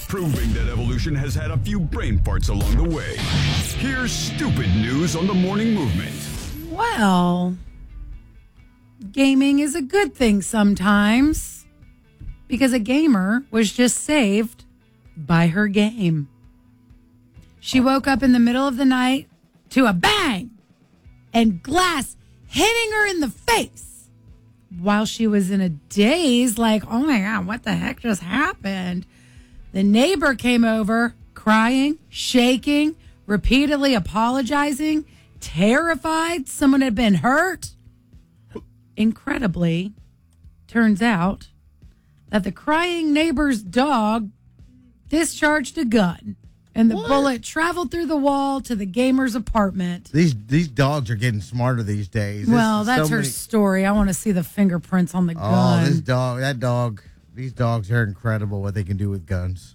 proving that evolution has had a few brain farts along the way. Here's stupid news on the morning movement. Well, gaming is a good thing sometimes because a gamer was just saved by her game. She woke up in the middle of the night to a bang and glass hitting her in the face while she was in a daze, like, oh my God, what the heck just happened? The neighbor came over crying, shaking, repeatedly apologizing, terrified someone had been hurt. Incredibly, turns out that the crying neighbor's dog discharged a gun. And the bullet traveled through the wall to the gamer's apartment. These dogs are getting smarter these days. Well, that's her story. I want to see the fingerprints on the gun. Oh, these dogs are incredible what they can do with guns.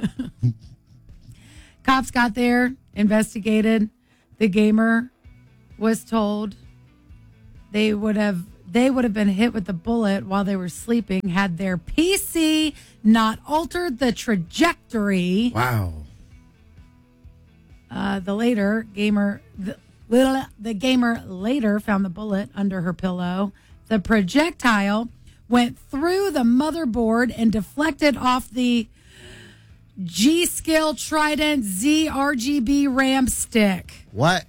Cops got there, investigated. The gamer was told they would have been hit with the bullet while they were sleeping had their PC not altered the trajectory. Wow. The gamer later found the bullet under her pillow. The projectile went through the motherboard and deflected off the G.Skill Trident Z RGB RAM stick. What?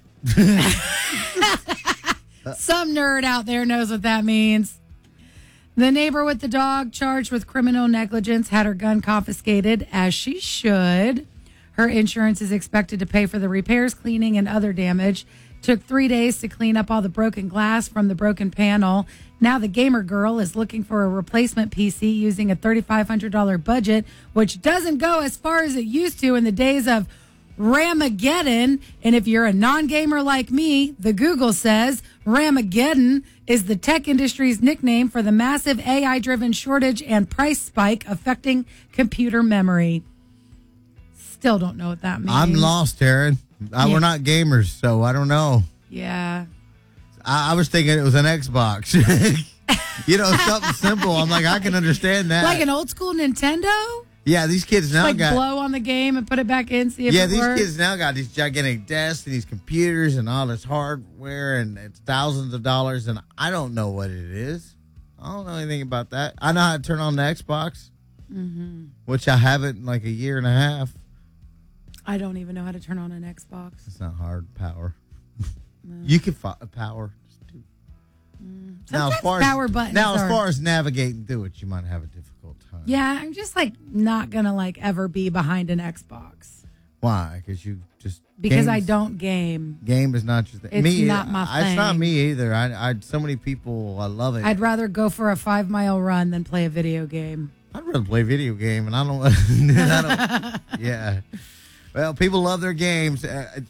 Some nerd out there knows what that means. The neighbor with the dog, charged with criminal negligence, had her gun confiscated, as she should. Her insurance is expected to pay for the repairs, cleaning, and other damage. Took 3 days to clean up all the broken glass from the broken panel. Now the gamer girl is looking for a replacement PC using a $3,500 budget, which doesn't go as far as it used to in the days of Ramageddon. And if you're a non-gamer like me, the Google says Ramageddon is the tech industry's nickname for the massive AI-driven shortage and price spike affecting computer memory. Still don't know what that means. I'm lost, Aaron. We're not gamers, so I don't know. Yeah. I was thinking it was an Xbox. Something simple. I'm like, I can understand that. Like an old school Nintendo? Yeah, these kids now got... blow on the game and put it back in, see if it works. Yeah, these kids now got these gigantic desks and these computers and all this hardware, and it's thousands of dollars, and I don't know what it is. I don't know anything about that. I know how to turn on the Xbox, which I haven't in like a year and a half. I don't even know how to turn on an Xbox. It's not hard. Power. No. You can power. Now, as far as navigating through it, you might have a difficult time. Yeah, I'm just not gonna ever be behind an Xbox. Why? Because I don't game. Game is not your thing. It's not my thing. It's not me either. I so many people. I love it. I'd rather go for a 5-mile run than play a video game. I'd rather play video game, and I don't. Yeah. Well, people love their games.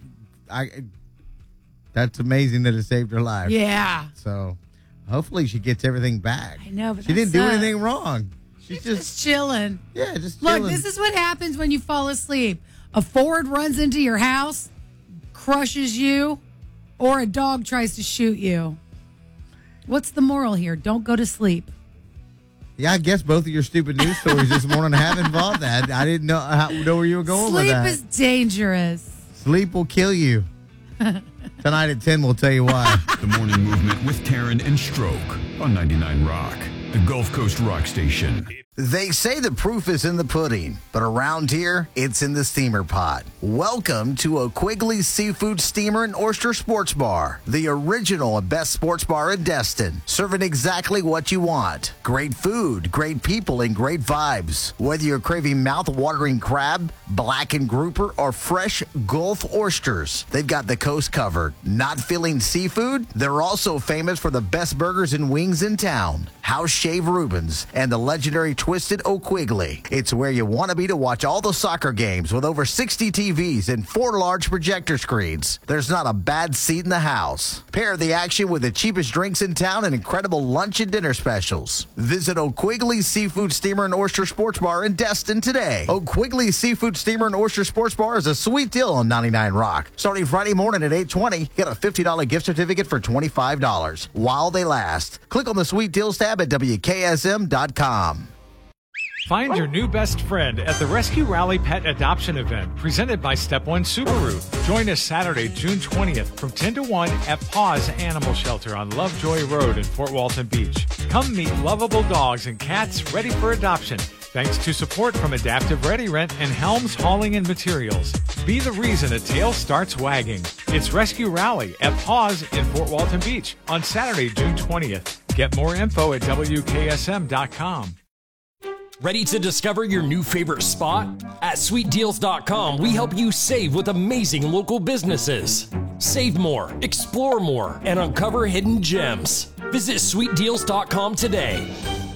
That's amazing that it saved her life. Yeah. So, hopefully she gets everything back. I know, but she didn't do anything wrong. She's just chilling. Yeah, just chilling. Look, this is what happens when you fall asleep. A Ford runs into your house, crushes you, or a dog tries to shoot you. What's the moral here? Don't go to sleep. Yeah, I guess both of your stupid news stories this morning have involved that. I didn't know where you were going with that. Sleep is dangerous. Sleep will kill you. Tonight at 10, we'll tell you why. The Morning Movement with Taryn and Stroke on 99 Rock, the Gulf Coast rock station. They say the proof is in the pudding, but around here, it's in the steamer pot. Welcome to a Quigley Seafood Steamer and Oyster Sports Bar, the original and best sports bar in Destin, serving exactly what you want. Great food, great people, and great vibes. Whether you're craving mouth-watering crab, blackened grouper, or fresh Gulf oysters, they've got the coast covered. Not feeling seafood? They're also famous for the best burgers and wings in town. House Shave Rubens and the legendary Twisted O'Quigley. It's where you want to be to watch all the soccer games with over 60 TVs and 4 large projector screens. There's not a bad seat in the house. Pair the action with the cheapest drinks in town and incredible lunch and dinner specials. Visit O'Quigley Seafood Steamer and Oyster Sports Bar in Destin today. O'Quigley Seafood Steamer and Oyster Sports Bar is a sweet deal on 99 Rock. Starting Friday morning at 8:20, get a $50 gift certificate for $25 while they last. Click on the sweet deals tab at WKSM.com. Find your new best friend at the Rescue Rally Pet Adoption Event presented by Step One Subaru. Join us Saturday, June 20th from 10 to 1 at Paws Animal Shelter on Lovejoy Road in Fort Walton Beach. Come meet lovable dogs and cats ready for adoption, thanks to support from Adaptive Ready Rent and Helms Hauling and Materials. Be the reason a tail starts wagging. It's Rescue Rally at Paws in Fort Walton Beach on Saturday, June 20th. Get more info at WKSM.com. Ready to discover your new favorite spot? At SweetDeals.com, we help you save with amazing local businesses. Save more, explore more, and uncover hidden gems. Visit SweetDeals.com today.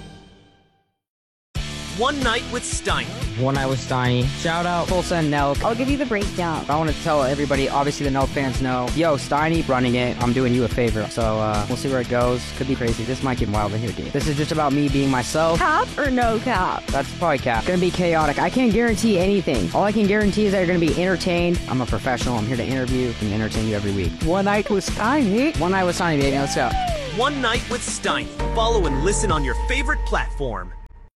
One Night with Steiny. One Night with Steiny. Shout out Tulsa and Nelk. I'll give you the breakdown. I want to tell everybody, obviously the Nelk fans know, yo, Steiny running it. I'm doing you a favor. So we'll see where it goes. Could be crazy. This might get wild in here, dude. This is just about me being myself. Cap or no cap? That's probably cap. Gonna be chaotic. I can't guarantee anything. All I can guarantee is that you're gonna be entertained. I'm a professional. I'm here to interview and entertain you every week. One Night with Steiny. One Night with Steiny, baby. Let's go. One Night with Steiny. Follow and listen on your favorite platform.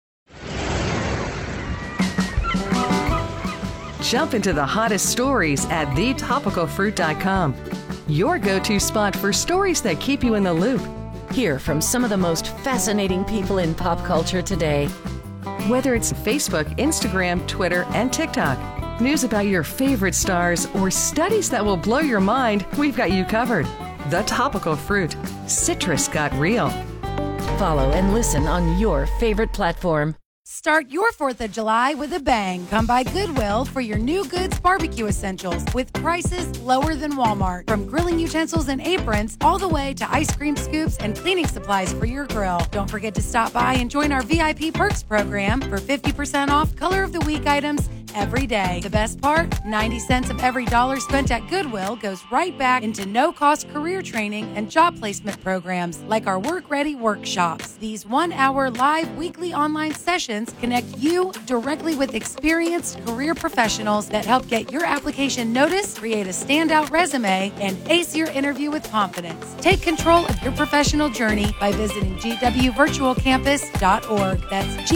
Jump into the hottest stories at thetopicalfruit.com. Your go-to spot for stories that keep you in the loop. Hear from some of the most fascinating people in pop culture today. Whether it's Facebook, Instagram, Twitter, and TikTok, news about your favorite stars, or studies that will blow your mind, we've got you covered. The Topical Fruit. Citrus got real. Follow and listen on your favorite platform. Start your 4th of July with a bang. Come by Goodwill for your new goods barbecue essentials with prices lower than Walmart. From grilling utensils and aprons all the way to ice cream scoops and cleaning supplies for your grill. Don't forget to stop by and join our VIP Perks program for 50% off Color of the Week items every day. The best part, 90 cents of every dollar spent at Goodwill goes right back into no-cost career training and job placement programs like our Work Ready workshops. These 1-hour live weekly online sessions connect you directly with experienced career professionals that help get your application noticed, create a standout resume, and ace your interview with confidence. Take control of your professional journey by visiting gwvirtualcampus.org. That's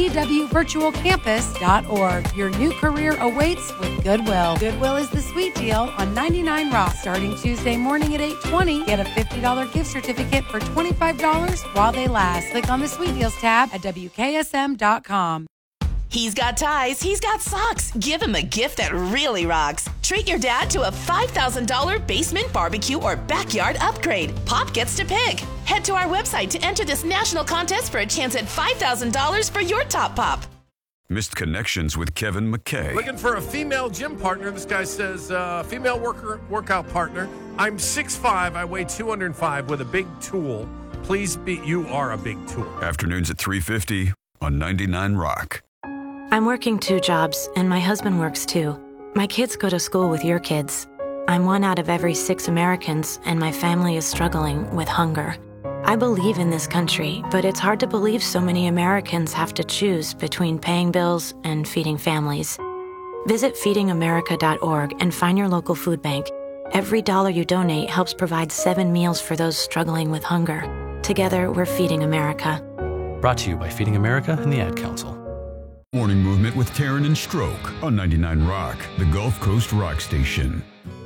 gwvirtualcampus.org. Your new career awaits with Goodwill. Goodwill is the sweet deal on 99 Rock. Starting Tuesday morning at 8:20, get a $50 gift certificate for $25 while they last. Click on the Sweet Deals tab at WKSM.com. He's got ties, he's got socks. Give him a gift that really rocks. Treat your dad to a $5,000 basement barbecue or backyard upgrade. Pop gets to pick. Head to our website to enter this national contest for a chance at $5,000 for your top pop. Missed Connections with Kevin McKay. Looking for a female gym partner. This guy says, female workout partner. I'm 6'5", I weigh 205 with a big tool. Please be, you are a big tool. Afternoons at 3:50 on 99 Rock. I'm working 2 jobs, and my husband works too. My kids go to school with your kids. I'm 1 out of every 6 Americans, and my family is struggling with hunger. I believe in this country, but it's hard to believe so many Americans have to choose between paying bills and feeding families. Visit feedingamerica.org and find your local food bank. Every dollar you donate helps provide 7 meals for those struggling with hunger. Together, we're Feeding America. Brought to you by Feeding America and the Ad Council. Morning Movement with Taryn and Stroke on 99 Rock, the Gulf Coast rock station.